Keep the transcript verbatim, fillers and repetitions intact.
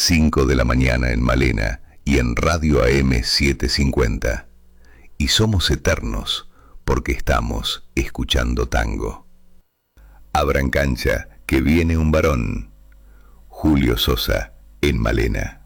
cinco de la mañana en Malena y en Radio A M setecientos cincuenta. Y somos eternos porque estamos escuchando tango. Abran cancha, que viene un varón. Julio Sosa, en Malena.